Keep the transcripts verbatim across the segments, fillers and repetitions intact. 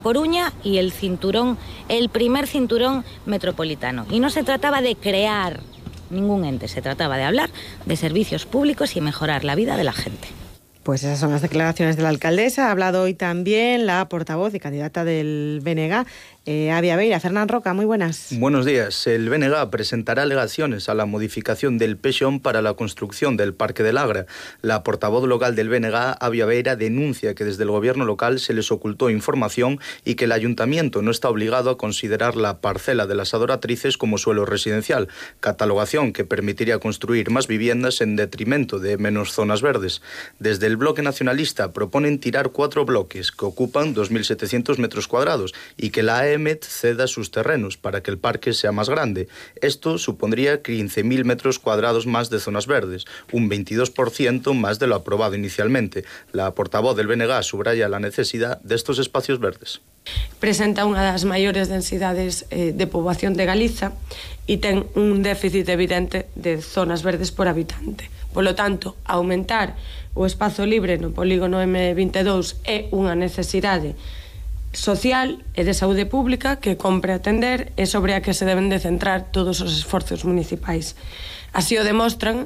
Coruña y el cinturón, el primer cinturón metropolitano. Y no se trataba de crear ningún ente, se trataba de hablar de servicios públicos y mejorar la vida de la gente. Pues esas son las declaraciones de la alcaldesa. Ha hablado hoy también la portavoz y candidata del B N G, eh, Avia Beira. Fernán Roca, muy buenas. Buenos días. El B N G presentará alegaciones a la modificación del pexón para la construcción del Parque del Agra. La portavoz local del B N G, Avia Beira, denuncia que desde el gobierno local se les ocultó información y que el ayuntamiento no está obligado a considerar la parcela de las adoratrices como suelo residencial, catalogación que permitiría construir más viviendas en detrimento de menos zonas verdes. Desde el bloque nacionalista proponen tirar cuatro bloques que ocupan dos mil setecientos metros cuadrados y que la A E M E T ceda sus terrenos para que el parque sea más grande. Esto supondría quince mil metros cuadrados más de zonas verdes, un veintidós por ciento más de lo aprobado inicialmente. La portavoz del B N G subraya la necesidad de estos espacios verdes. Presenta unha das maiores densidades eh, de poboación de Galiza e ten un déficit evidente de zonas verdes por habitante. Polo tanto, aumentar o espazo libre no polígono eme vinte e dous é unha necesidade social e de saúde pública que compre atender e sobre a que se deben de centrar todos os esforzos municipais. Así o demostran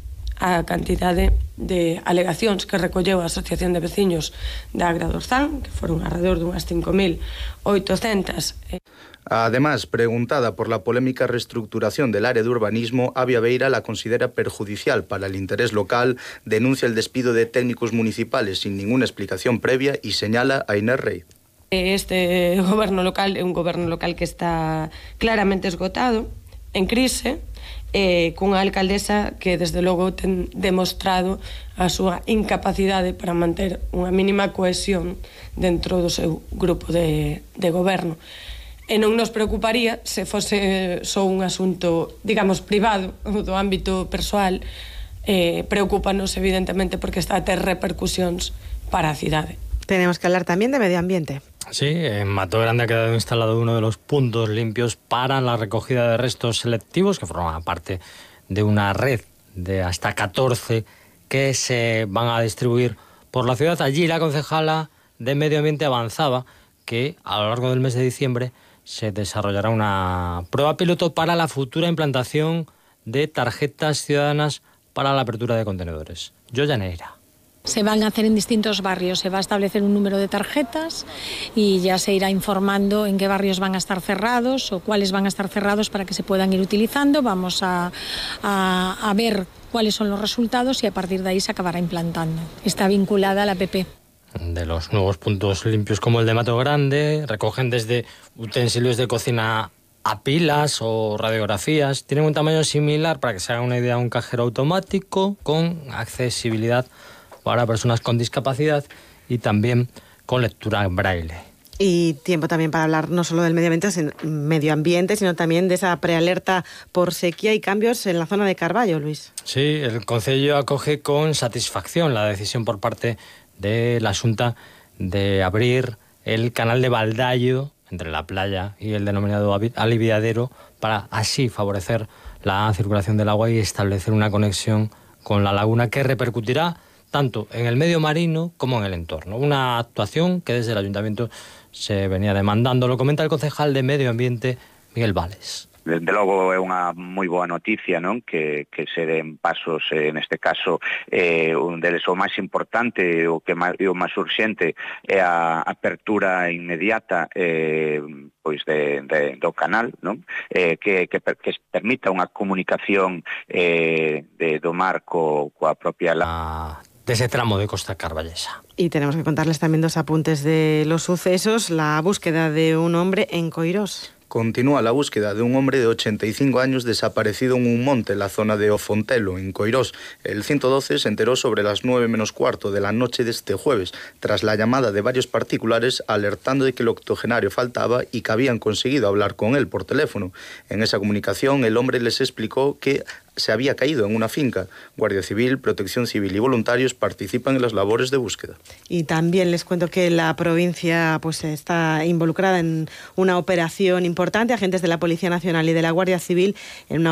a cantidade de alegacións que recolleu a Asociación de Veciños da Agra do Orzán, que foron alrededor de unhas cinco mil oitocentas. Además, preguntada por la polémica reestructuración del área de urbanismo, Avia Beira la considera perjudicial para el interés local, denuncia el despido de técnicos municipales sin ninguna explicación previa y señala a Inés Rey. Este goberno local é un goberno local que está claramente esgotado, en crise, eh, cunha alcaldesa que desde logo ten demostrado a súa incapacidade para manter unha mínima cohesión dentro do seu grupo de, de goberno. E non nos preocuparía se fose só un asunto, digamos, privado ou do ámbito persoal. Eh, preocúpanos evidentemente porque está a ter repercusións para a cidade. Tenemos que hablar también de medio ambiente. Sí, en Mato Grande ha quedado instalado uno de los puntos limpios para la recogida de restos selectivos, que forman parte de una red de hasta catorce que se van a distribuir por la ciudad. Allí la concejala de Medio Ambiente avanzaba que a lo largo del mes de diciembre se desarrollará una prueba piloto para la futura implantación de tarjetas ciudadanas para la apertura de contenedores. Yoya Neira. Se van a hacer en distintos barrios, se va a establecer un número de tarjetas y ya se irá informando en qué barrios van a estar cerrados o cuáles van a estar cerrados para que se puedan ir utilizando. Vamos a, a, a ver cuáles son los resultados y a partir de ahí se acabará implantando. Está vinculada a la A P P. De los nuevos puntos limpios como el de Mato Grande, recogen desde utensilios de cocina a pilas o radiografías. Tienen un tamaño similar, para que se haga una idea, a un cajero automático con accesibilidad para personas con discapacidad y también con lectura en braille. Y tiempo también para hablar no solo del medio ambiente, sino, medio ambiente, sino también de esa prealerta por sequía y cambios en la zona de Carballo, Luis. Sí, el Concello acoge con satisfacción la decisión por parte de la Xunta de abrir el canal de Baldallo entre la playa y el denominado aliviadero para así favorecer la circulación del agua y establecer una conexión con la laguna que repercutirá tanto en el medio marino como en el entorno. Una actuación que desde el Ayuntamiento se venía demandando. Lo comenta el concejal de Medio Ambiente, Miguel Vales. Desde logo é unha moi boa noticia, non? Que, que se den pasos, eh, neste caso, eh, un deles o máis importante, o que máis, o máis urxente é a apertura inmediata eh, pois de, de, do canal, non? Eh, que, que, que permita unha comunicación eh, de, do mar co, coa propia la... de ese tramo de costa carballesa. Y tenemos que contarles también dos apuntes de los sucesos. La búsqueda de un hombre en Coirós. Continúa la búsqueda de un hombre de ochenta y cinco años desaparecido en un monte en la zona de Ofontelo, en Coirós. El ciento doce se enteró sobre las nueve menos cuarto de la noche de este jueves, tras la llamada de varios particulares alertando de que el octogenario faltaba y que habían conseguido hablar con él por teléfono. En esa comunicación, el hombre les explicó que se había caído en una finca. Guardia Civil, Protección Civil y voluntarios participan en las labores de búsqueda. Y también les cuento que la provincia pues está involucrada en una operación importante. Agentes de la Policía Nacional y de la Guardia Civil en una